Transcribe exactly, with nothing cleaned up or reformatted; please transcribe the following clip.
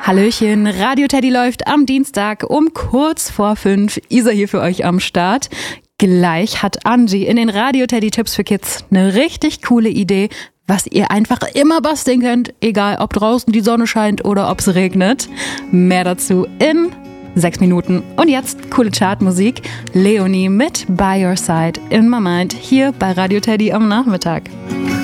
Hallöchen, Radio Teddy läuft am Dienstag um kurz vor fünf. Isa hier für euch am Start. Gleich hat Angie in den Radio Teddy Tipps für Kids eine richtig coole Idee, was ihr einfach immer basteln könnt, egal ob draußen die Sonne scheint oder ob es regnet. Mehr dazu in sechs Minuten. Und jetzt coole Chartmusik. Leonie mit By Your Side in My Mind hier bei Radio Teddy am Nachmittag.